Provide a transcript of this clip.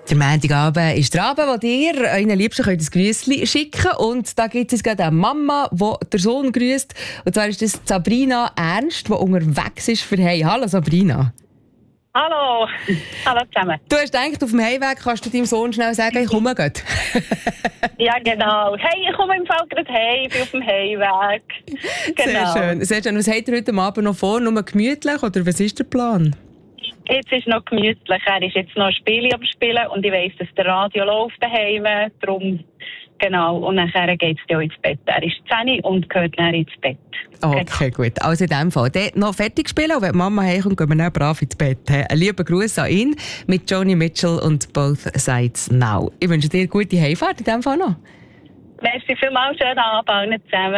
Der Montagabend ist der Abend, wo ihr euren Liebsten ein Grüßchen schicken könnt. Und da gibt es gerade eine Mama, die der Sohn grüßt. Und zwar ist das Sabrina Ernst, die unterwegs ist für Hey. Hallo Sabrina. Hallo. Hallo zusammen. Du hast gedacht, auf dem Heimweg kannst du deinem Sohn schnell sagen, ich komme gerade. Ja, genau. Hey, ich komme im Fall gerade heim, ich bin auf dem Heimweg. Genau. Sehr schön. Sehr schön. Was habt ihr heute Abend noch vor? Nur gemütlich oder was ist der Plan? Jetzt ist noch gemütlich. Er ist jetzt noch ein Spiel am Spielen und ich weiss, dass der Radio läuft daheim. Darum, genau. Und nachher geht es ins Bett. Er ist 10 und gehört dann ins Bett. Okay, gut. Also in dem Fall. Dann noch fertig spielen und wenn die Mama heimkommt, gehen wir dann brav ins Bett. Einen lieben Gruß an ihn mit Joni Mitchell und Both Sides Now. Ich wünsche dir gute Heimfahrt in dem Fall noch. Merci vielmals, schönen Abend allen zusammen.